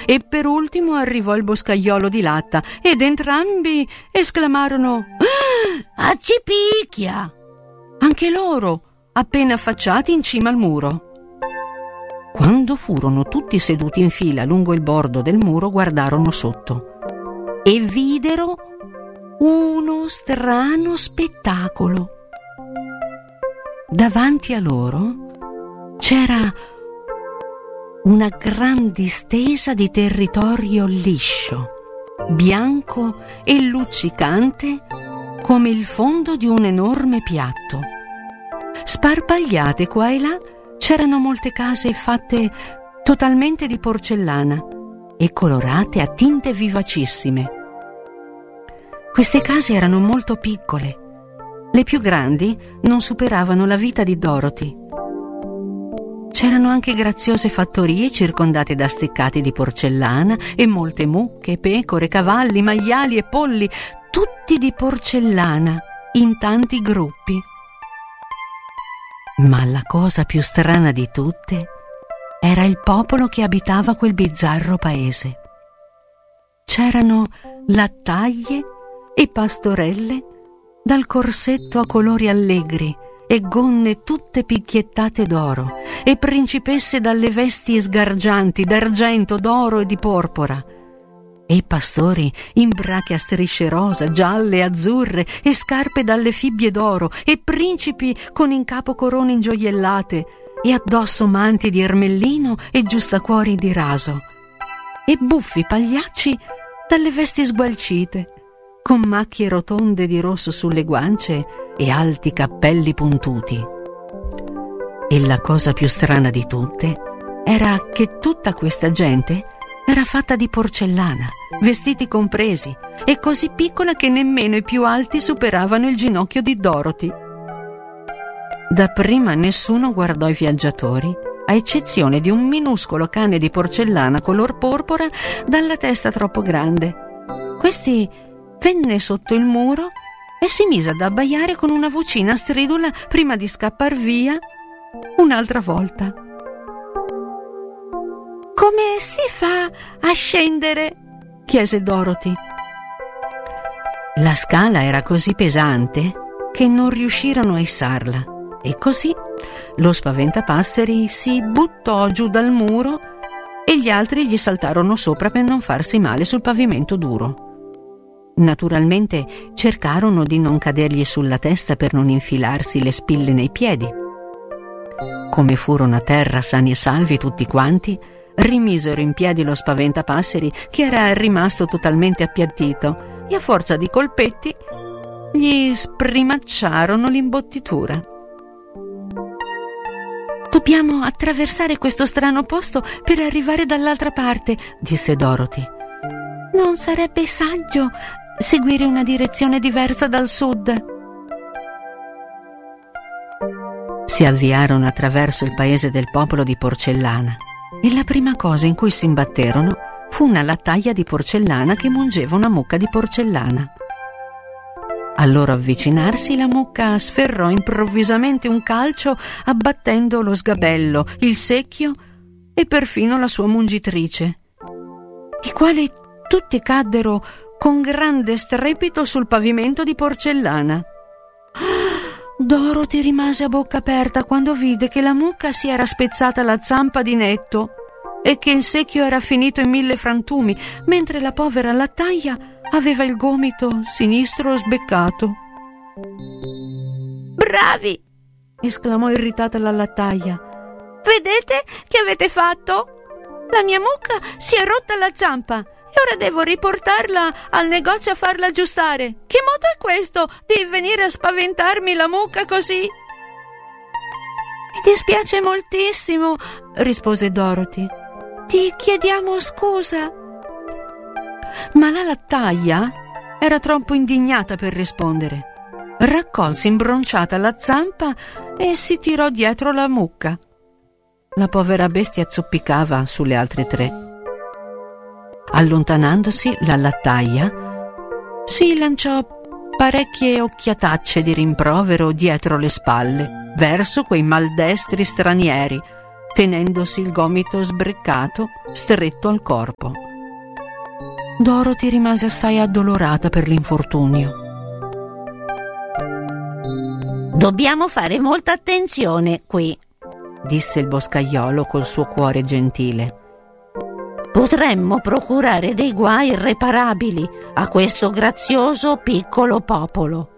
e per ultimo arrivò il boscaiolo di latta ed entrambi esclamarono «Accipicchia!» Anche loro, appena affacciati in cima al muro. Quando furono tutti seduti in fila lungo il bordo del muro, guardarono sotto e videro uno strano spettacolo. Davanti a loro c'era una gran distesa di territorio liscio, bianco e luccicante come il fondo di un enorme piatto. Sparpagliate qua e là c'erano molte case fatte totalmente di porcellana e colorate a tinte vivacissime. Queste case erano molto piccole. Le più grandi non superavano la vita di Dorothy. C'erano anche graziose fattorie circondate da steccati di porcellana e molte mucche, pecore, cavalli, maiali e polli, tutti di porcellana, in tanti gruppi. Ma la cosa più strana di tutte era il popolo che abitava quel bizzarro paese. C'erano lattaie e pastorelle dal corsetto a colori allegri e gonne tutte picchiettate d'oro e principesse dalle vesti sgargianti d'argento, d'oro e di porpora, e i pastori in brache a strisce rosa, gialle, azzurre e scarpe dalle fibbie d'oro, e principi con in capo corone ingioiellate e addosso manti di ermellino e giustacuori di raso, e buffi pagliacci dalle vesti sgualcite, con macchie rotonde di rosso sulle guance e alti cappelli puntuti. E la cosa più strana di tutte era che tutta questa gente era fatta di porcellana, vestiti compresi, e così piccola che nemmeno i più alti superavano il ginocchio di Dorothy. Dapprima nessuno guardò i viaggiatori, a eccezione di un minuscolo cane di porcellana color porpora dalla testa troppo grande. Questi venne sotto il muro e si mise ad abbaiare con una vocina stridula prima di scappar via un'altra volta. «Come si fa a scendere?» chiese Dorothy. La scala era così pesante che non riuscirono a issarla, e così lo spaventapasseri si buttò giù dal muro e gli altri gli saltarono sopra per non farsi male sul pavimento duro. Naturalmente cercarono di non cadergli sulla testa per non infilarsi le spille nei piedi. Come furono a terra sani e salvi tutti quanti, rimisero in piedi lo spaventapasseri, che era rimasto totalmente appiattito, e a forza di colpetti gli sprimacciarono l'imbottitura. «Dobbiamo attraversare questo strano posto per arrivare dall'altra parte», disse Dorothy. «Non sarebbe saggio seguire una direzione diversa dal sud?» Si avviarono attraverso il paese del popolo di porcellana, e la prima cosa in cui si imbatterono fu una lattaia di porcellana che mungeva una mucca di porcellana. Al loro avvicinarsi, la mucca sferrò improvvisamente un calcio, abbattendo lo sgabello, il secchio e perfino la sua mungitrice, i quali tutti caddero con grande strepito sul pavimento di porcellana. Dorothy rimase a bocca aperta quando vide che la mucca si era spezzata la zampa di netto e che il secchio era finito in 1000 frantumi, mentre la povera lattaia aveva il gomito sinistro sbeccato. «Bravi!» esclamò irritata la lattaia. «Vedete che avete fatto? La mia mucca si è rotta la zampa e ora devo riportarla al negozio a farla aggiustare. Che modo è questo di venire a spaventarmi la mucca così?» «Mi dispiace moltissimo», rispose Dorothy. «Ti chiediamo scusa». Ma la lattaia era troppo indignata per rispondere. Raccolse imbronciata la zampa e si tirò dietro la mucca. La povera bestia zoppicava sulle altre 3. Allontanandosi, la lattaia si lanciò parecchie occhiatacce di rimprovero dietro le spalle verso quei maldestri stranieri, tenendosi il gomito sbreccato stretto al corpo. Dorothy rimase assai addolorata per l'infortunio. «Dobbiamo fare molta attenzione qui», disse il boscaiolo col suo cuore gentile. «Potremmo procurare dei guai irreparabili a questo grazioso piccolo popolo».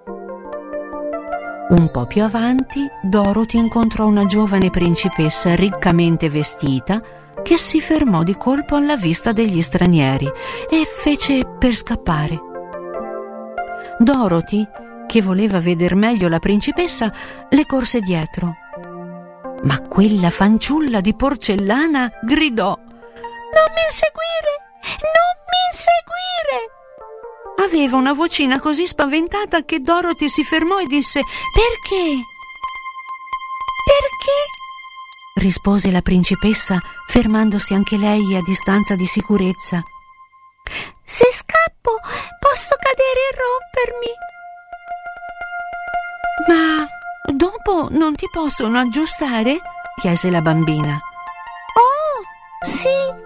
Un po' più avanti, Dorothy incontrò una giovane principessa riccamente vestita che si fermò di colpo alla vista degli stranieri e fece per scappare. Dorothy, che voleva veder meglio la principessa, le corse dietro. Ma quella fanciulla di porcellana gridò: «Non mi inseguire! Non mi inseguire!» Aveva una vocina così spaventata che Dorothy si fermò e disse: «Perché?» «Perché?» rispose la principessa, fermandosi anche lei a distanza di sicurezza. «Se scappo posso cadere e rompermi». «Ma dopo non ti possono aggiustare?» chiese la bambina. «Oh, sì.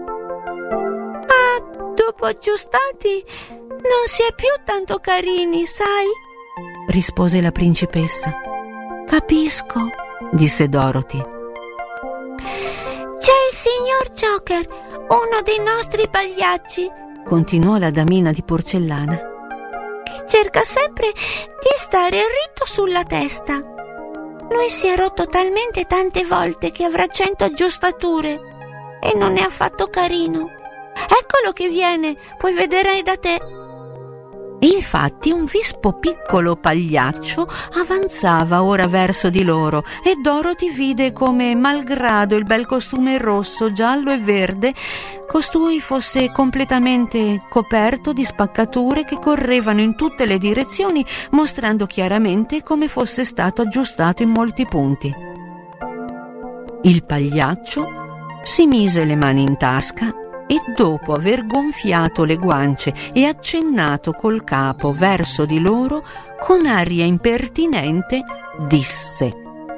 Ma dopo aggiustati non si è più tanto carini, sai?» rispose la principessa. «Capisco», disse Dorothy. «C'è il signor Joker, uno dei nostri pagliacci», continuò la damina di porcellana, «che cerca sempre di stare ritto sulla testa. Lui si è rotto talmente tante volte che avrà 100 aggiustature e non è affatto carino. Eccolo che viene, puoi vedere da te». Infatti un vispo piccolo pagliaccio avanzava ora verso di loro e Dorothy vide come, malgrado il bel costume rosso, giallo e verde, costui fosse completamente coperto di spaccature che correvano in tutte le direzioni, mostrando chiaramente come fosse stato aggiustato in molti punti. Il pagliaccio si mise le mani in tasca e dopo aver gonfiato le guance e accennato col capo verso di loro, con aria impertinente disse: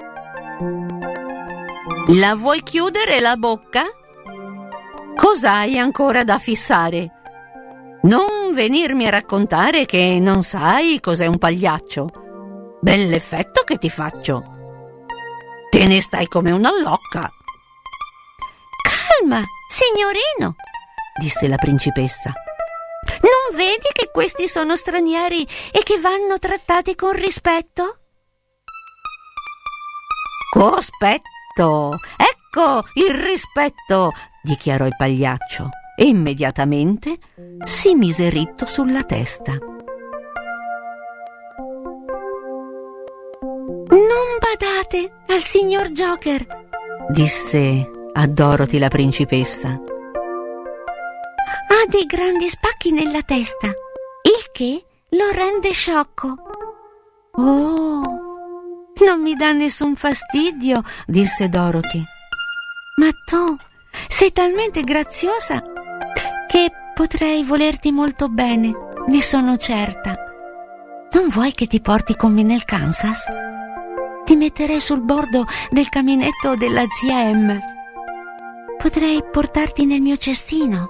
«La vuoi chiudere la bocca? Cos'hai ancora da fissare? Non venirmi a raccontare che non sai cos'è un pagliaccio. Bell'effetto che ti faccio. Te ne stai come una locca». «Calma, signorino», disse la principessa. «Non vedi che questi sono stranieri e che vanno trattati con rispetto?» «Cospetto! Ecco il rispetto!» dichiarò il pagliaccio e immediatamente si mise ritto sulla testa. «Non badate al signor Joker», disse a Dorothy la principessa. «Ha dei grandi spacchi nella testa, il che lo rende sciocco». «Oh, non mi dà nessun fastidio», disse Dorothy. «Ma tu sei talmente graziosa che potrei volerti molto bene, ne sono certa. Non vuoi che ti porti con me nel Kansas? Ti metterei sul bordo del caminetto della zia M. Potrei portarti nel mio cestino».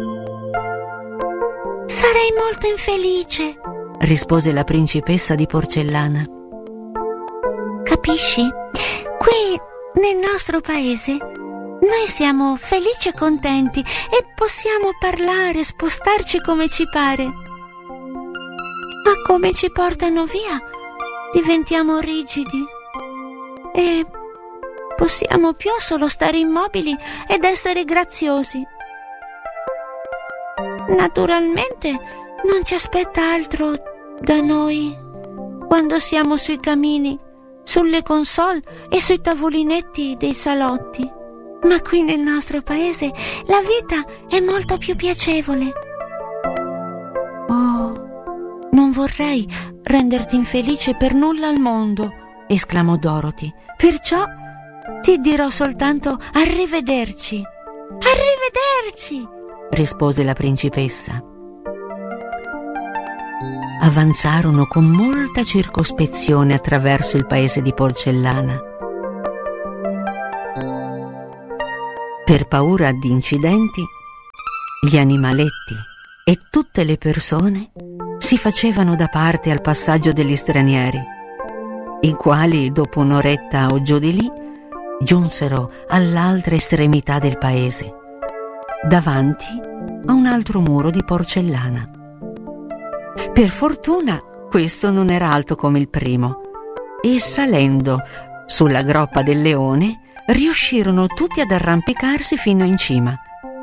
«Sarei molto infelice», rispose la principessa di porcellana. «Capisci? Qui nel nostro paese noi siamo felici e contenti e possiamo parlare, spostarci come ci pare. Ma come ci portano via, diventiamo rigidi e possiamo più solo stare immobili ed essere graziosi. Naturalmente non ci aspetta altro da noi quando siamo sui camini, sulle console e sui tavolinetti dei salotti. Ma qui nel nostro paese la vita è molto più piacevole». «Oh, non vorrei renderti infelice per nulla al mondo», esclamò Dorothy. «Perciò ti dirò soltanto arrivederci». «Arrivederci», rispose la principessa. Avanzarono con molta circospezione attraverso il paese di porcellana. Per paura di incidenti, gli animaletti e tutte le persone si facevano da parte al passaggio degli stranieri, i quali, dopo un'oretta o giù di lì, giunsero all'altra estremità del paese, davanti a un altro muro di porcellana. Per fortuna questo non era alto come il primo, e salendo sulla groppa del leone riuscirono tutti ad arrampicarsi fino in cima.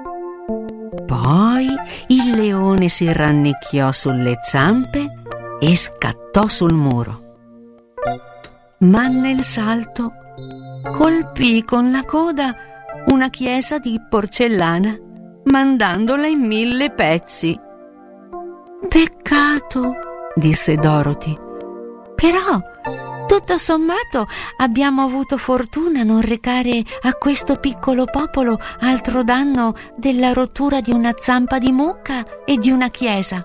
Poi il leone si rannicchiò sulle zampe e scattò sul muro. Ma nel salto colpì con la coda una chiesa di porcellana, mandandola in 1000 pezzi. Peccato, disse Dorothy. però tutto sommato abbiamo avuto fortuna a non recare a questo piccolo popolo altro danno della rottura di una zampa di mucca e di una chiesa.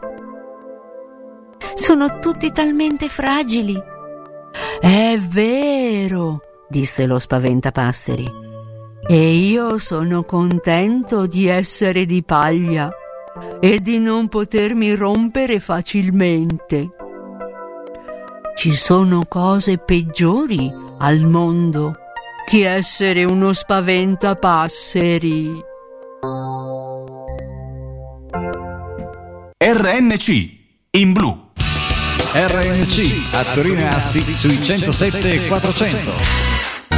Sono tutti talmente fragili. È vero, disse lo spaventapasseri, e io sono contento di essere di paglia e di non potermi rompere facilmente. Ci sono cose peggiori al mondo che essere uno spaventapasseri. RNC in blu. RNC a Torino e Asti sui 107 e 400.